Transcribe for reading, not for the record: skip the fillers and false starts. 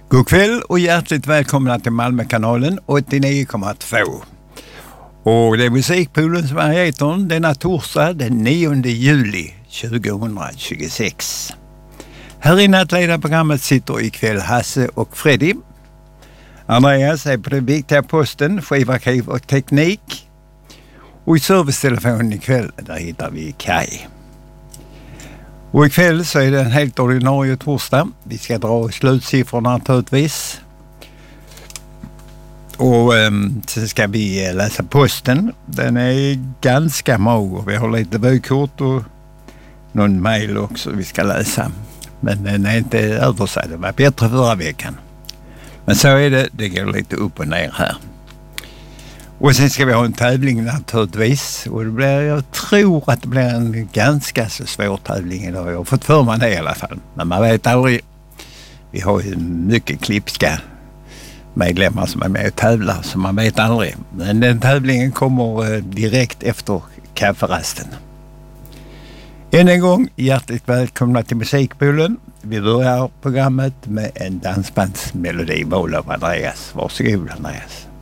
God kväll och hjärtligt välkomna till Malmökanalen 89,2. Och det är Musikpoolen som är etern denna torsdag den 9 juli 2026. Här inne att leda programmet sitter ikväll Hasse och Freddy. Andreas är på den viktiga posten, skivarkiv och teknik. Och i servicetelefonen ikväll där hittar vi Kai. Och ikväll så är det en helt ordinarie torsdag. Vi ska dra slutsiffrorna naturligtvis. Och så ska vi läsa posten. Den är ganska mager. Vi har lite vykort och någon mejl också vi ska läsa. Men den är inte översatt. Det var bättre förra veckan. Men så är det. Det går lite upp och ner här. Och sen ska vi ha en tävling naturligtvis. Och jag tror att det blir en ganska så svår tävling idag. Jag har fått för mig det i alla fall. Men man vet aldrig. Vi har ju mycket klipska medlemmar som är med och tävlar. Så man vet aldrig. Men den tävlingen kommer direkt efter kafferasten. Än en gång hjärtligt välkomna till Musikpoolen. Vi börjar programmet med en dansbandsmelodi. Val av Andreas. Varsågod Andreas.